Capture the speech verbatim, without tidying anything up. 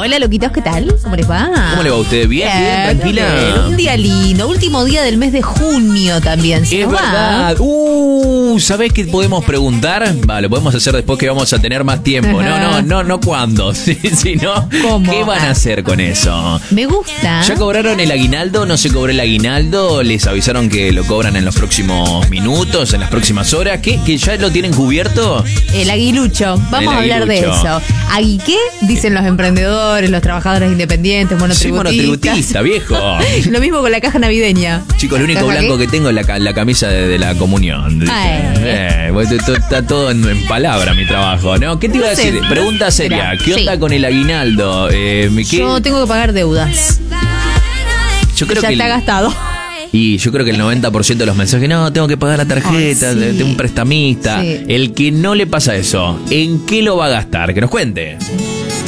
Hola, loquitos, ¿qué tal? ¿Cómo les va? ¿Cómo le va a usted? ¿Bien? ¿Bien? ¿Tranquila? Bien. Un día lindo, último día del mes de junio también. ¿Se Es nos va? verdad. Uh, ¿sabés qué podemos preguntar? Vale, lo podemos hacer después que vamos a tener más tiempo. No, no, no, no cuándo, sino ¿Cómo? ¿qué van a hacer con eso? Me gusta. ¿Ya cobraron el aguinaldo? ¿No se cobró el aguinaldo? ¿Les avisaron que lo cobran en los próximos minutos, en las próximas horas? ¿Qué? ¿Que ya lo tienen cubierto? El aguilucho. Vamos El a hablar de aguilucho. eso. ¿Agui qué? Dicen los emprendedores, los trabajadores independientes, Soy monotributistas. monotributista, viejo. Lo mismo con la caja navideña. Chicos, lo único ¿Caja blanco qué? que tengo es la, ca- la camisa de, de la comunión. Dije. Ay. Eh, pues, to- to- está todo en, en palabra mi trabajo, ¿no? ¿Qué te iba a No sé, decir? Pregunta seria. mira, ¿Qué onda sí. con el aguinaldo? Eh, ¿qué? Yo tengo que pagar deudas. Yo creo Ya que está el- gastado. Y yo creo que el noventa por ciento de los mensajes, no, tengo que pagar la tarjeta Ay, sí. de, de un prestamista. Sí. El que no le pasa eso, ¿en qué lo va a gastar? Que nos cuente.